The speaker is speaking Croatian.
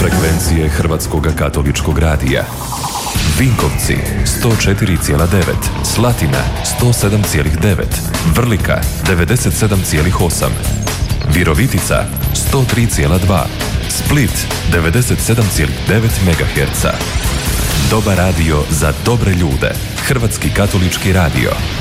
Frekvencije Hrvatskog katoličkog radija. Vinkovci 104,9, Slatina 107,9, Vrlika 97,8, Virovitica 103,2, Split 97,9 MHz. Dobar radio za dobre ljude. Hrvatski katolički radio.